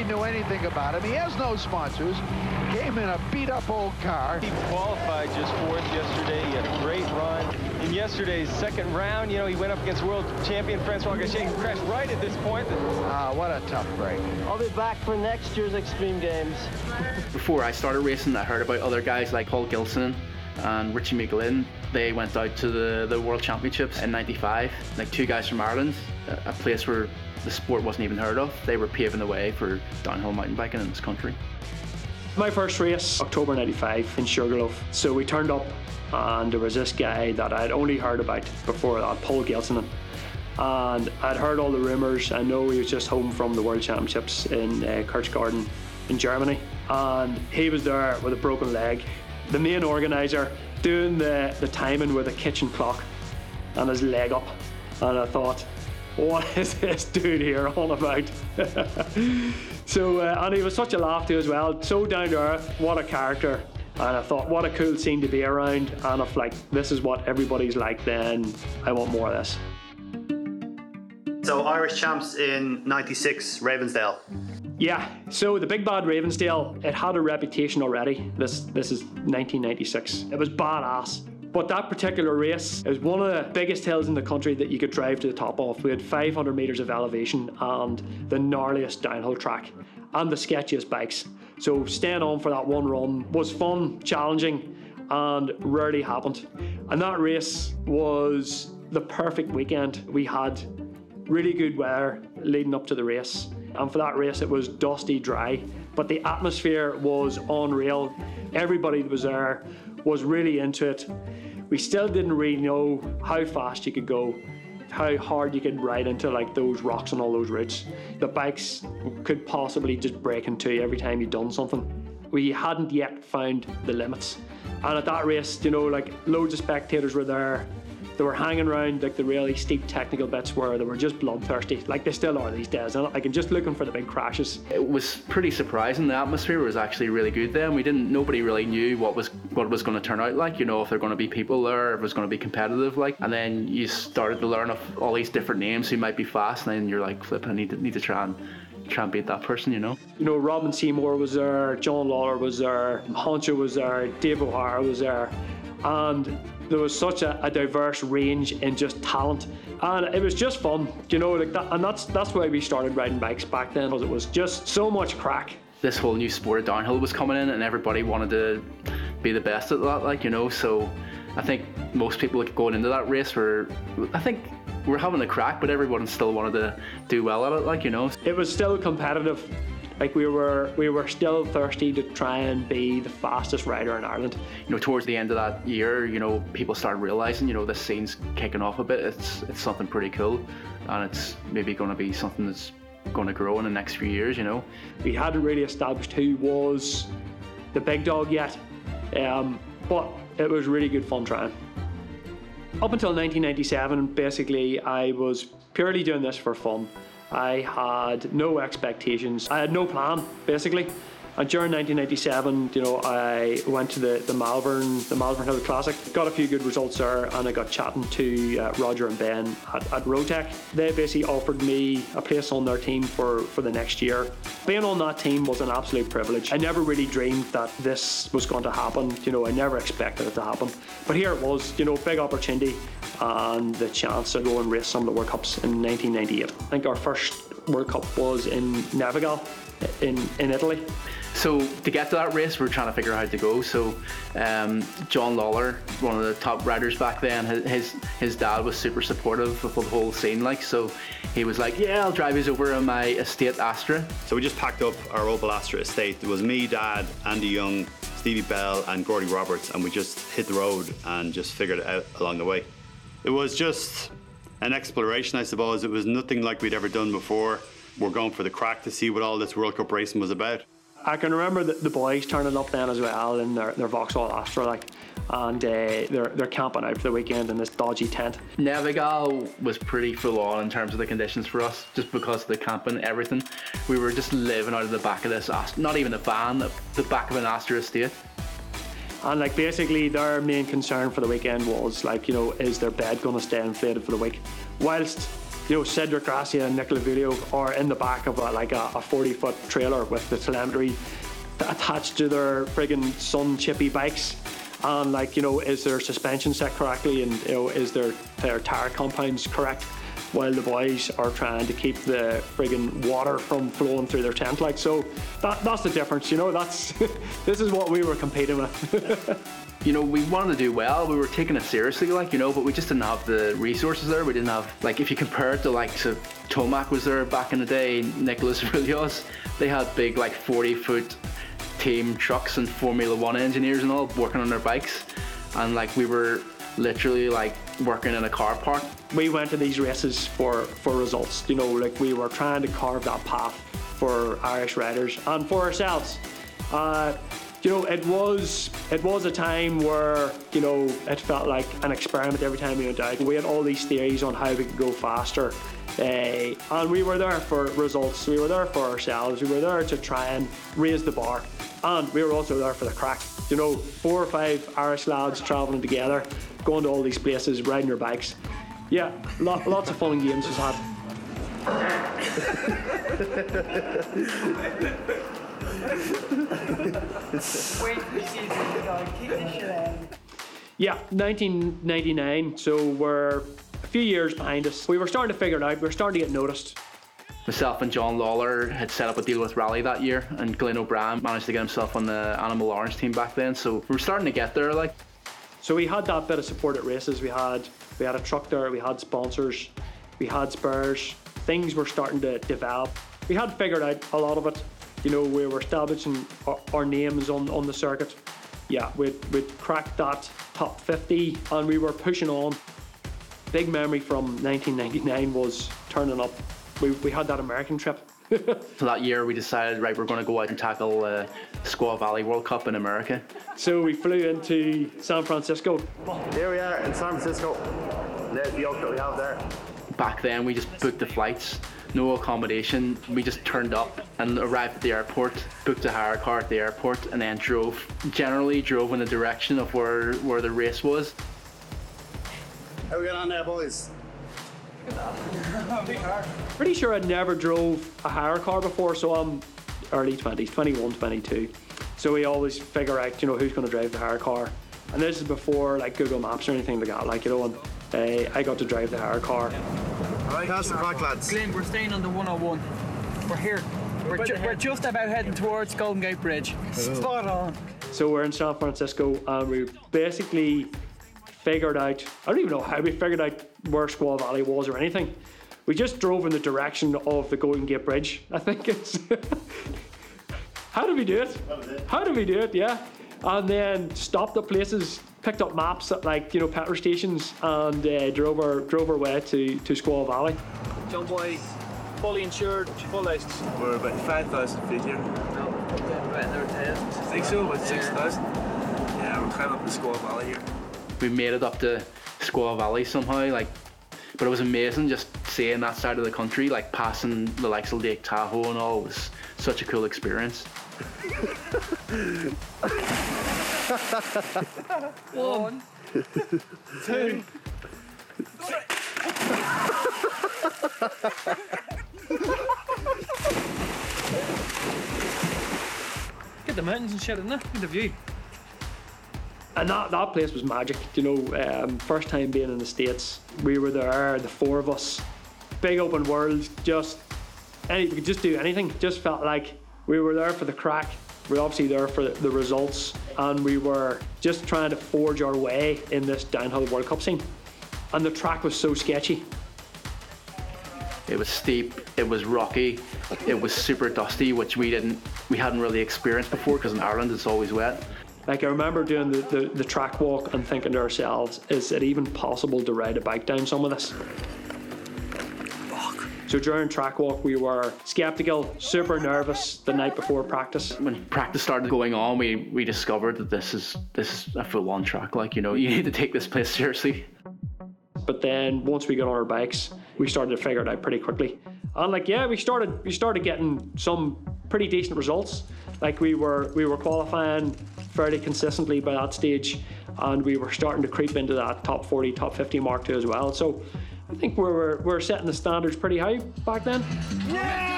nobody knew anything about him. He has no sponsors. Came in a beat-up old car. He qualified just fourth yesterday. He had a great run. In yesterday's second round, he went up against world champion Francois Gachet. He crashed right at this point. What a tough break. I'll be back for next year's Extreme Games. Before I started racing, I heard about other guys like Paul Gilson and Richie McGlynn. They went out to the World Championships in '95. Like two guys from Ireland, a place where the sport wasn't even heard of. They were paving the way for downhill mountain biking in this country. My first race, October '95 in Sugarloaf. So we turned up and there was this guy that I'd only heard about before that, Paul Gilson. And I'd heard all the rumours. I know he was just home from the World Championships in Kirchgarten in Germany. And he was there with a broken leg. The main organiser doing the timing with a kitchen clock and his leg up. And I thought, what is this dude here on about? So, and he was such a laugh too as well. So down to earth, what a character. And I thought, what a cool scene to be around. And if this is what everybody's like, then I want more of this. So Irish champs in '96, Ravensdale. Yeah, so the Big Bad Ravensdale, it had a reputation already. This is 1996. It was badass. But that particular race is one of the biggest hills in the country that you could drive to the top of. We had 500 metres of elevation and the gnarliest downhill track and the sketchiest bikes. So staying on for that one run was fun, challenging, and rarely happened. And that race was the perfect weekend. We had really good weather leading up to the race. And for that race, it was dusty, dry, but the atmosphere was unreal. Everybody that was there was really into it. We still didn't really know how fast you could go, how hard you could ride into those rocks and all those routes. The bikes could possibly just break into you every time you'd done something. We hadn't yet found the limits. And at that race, loads of spectators were there. They were hanging around the really steep technical bits where they were just bloodthirsty, like they still are these days, and just looking for the big crashes. It was pretty surprising. The atmosphere was actually really good then. Nobody really knew what was going to turn out like, if there were going to be people there, if it was going to be competitive and then you started to learn of all these different names who might be fast, and then you're like, flip, I need to try and beat that person, Robin Seymour was there, John Lawler was there, Honcho was there, Dave O'Hara was there, and there was such a diverse range in just talent, and it was just fun, and that's why we started riding bikes back then, because it was just so much crack. This whole new sport of downhill was coming in, and everybody wanted to be the best at that, so I think most people going into that race were having a crack, but everyone still wanted to do well at it, It was still competitive. We were still thirsty to try and be the fastest rider in Ireland. Towards the end of that year, people started realising, this scene's kicking off a bit. It's something pretty cool, and it's maybe going to be something that's going to grow in the next few years, We hadn't really established who was the big dog yet, but it was really good fun trying. Up until 1997, basically, I was purely doing this for fun. I had no expectations. I had no plan, basically. And during 1997, I went to the Malvern Hill Classic. Got a few good results there, and I got chatting to Roger and Ben at Rotec. They basically offered me a place on their team for the next year. Being on that team was an absolute privilege. I never really dreamed that this was going to happen. I never expected it to happen. But here it was, big opportunity and the chance to go and race some of the World Cups in 1998. I think our first World Cup was in Navigal in Italy. So to get to that race, we were trying to figure out how to go. So John Lawler, one of the top riders back then, his dad was super supportive of the whole scene. So he was like, yeah, I'll drive you over on my estate Astra. So we just packed up our Opel Astra estate. It was me, Dad, Andy Young, Stevie Bell and Gordy Roberts, and we just hit the road and just figured it out along the way. It was just an exploration, I suppose. It was nothing like we'd ever done before. We're going for the crack to see what all this World Cup racing was about. I can remember the boys turning up then as well in their Vauxhall Astra, and they're camping out for the weekend in this dodgy tent. Navigal was pretty full on in terms of the conditions for us, just because of the camping, everything. We were just living out of the back of this Astra, not even a van, the back of an Astra estate. And basically their main concern for the weekend was is their bed going to stay inflated for the week? Whilst Cedric Gracia and Nicola Vilio are in the back of a 40-foot trailer with the telemetry attached to their friggin' sun chippy bikes, and is their suspension set correctly, and is their tire compounds correct, while the boys are trying to keep the friggin' water from flowing through their tent. So that's the difference. That's this is what we were competing with. We wanted to do well. We were taking it seriously, but we just didn't have the resources there. We didn't have, if you compare it to to Tomac was there back in the day, Nicolas Villios, they had big 40-foot team trucks and Formula One engineers and all working on their bikes, and we were literally working in a car park. We went to these races for results. We were trying to carve that path for Irish riders and for ourselves. It was a time where it felt like an experiment every time we went out. We had all these theories on how we could go faster, and we were there for results. We were there for ourselves. We were there to try and raise the bar, and we were also there for the crack. 4 or 5 Irish lads travelling together, going to all these places, riding their bikes. Yeah, lots of fun and games was had. Yeah, 1999, so we're a few years behind us. We were starting to figure it out, we were starting to get noticed. Myself and John Lawler had set up a deal with Rally that year, and Glenn O'Brien managed to get himself on the Animal Orange team back then, so we were starting to get there. So we had that bit of support at races. We had a truck there, we had sponsors, we had spares. Things were starting to develop. We had figured out a lot of it. We were establishing our names on the circuit. Yeah, we'd cracked that top 50 and we were pushing on. Big memory from 1999 was turning up. We had that American trip. So that year we decided, right, we're going to go out and tackle Squaw Valley World Cup in America. So we flew into San Francisco. Here we are in San Francisco. There's the yoke that we have there. Back then we just booked the flights, no accommodation. We just turned up and arrived at the airport, booked a hire car at the airport, and then drove in the direction of where the race was. How we get on there, boys? Pretty sure I'd never drove a hire car before, so I'm early 20s, 21, 22. So we always figure out, who's going to drive the hire car. And this is before Google Maps or anything like that, and I got to drive the hire car. Alright, how's the crack, lads? Glenn, we're staying on the 101. We're here. We're just about heading towards Golden Gate Bridge. Spot on. So we're in San Francisco and we basically figured out, I don't even know how we figured out where Squaw Valley was or anything. We just drove in the direction of the Golden Gate Bridge. I think it's... How did we do it? Yeah. And then stopped at places, picked up maps at petrol stations, and drove our way to Squaw Valley. John Boy, fully insured, full license. We're about 5,000 feet here. No, about 10. I think so, about 6,000. Yeah, we're climbing up the Squaw Valley here. We made it up to Squaw Valley somehow, but it was amazing just seeing that side of the country, passing the likes of Lake Tahoe and all. It was such a cool experience. 1, 2. Get the mountains and shit in there. Get the view. And that place was magic. First time being in the States. We were there, the 4 of us. Big open world. We could just do anything. Just felt like we were there for the crack. We were obviously there for the results, and we were just trying to forge our way in this downhill World Cup scene. And the track was so sketchy. It was steep, it was rocky, it was super dusty, which we hadn't really experienced before, because in Ireland it's always wet. I remember doing the track walk and thinking to ourselves, is it even possible to ride a bike down some of this? So during track walk we were skeptical, super nervous the night before practice. When practice started going on, we discovered that this is a full-on track. You need to take this place seriously. But then once we got on our bikes, we started to figure it out pretty quickly. And we started getting some pretty decent results. We were qualifying fairly consistently by that stage, and we were starting to creep into that top 40, top 50 mark too as well. So I think we're setting the standards pretty high back then. Yeah!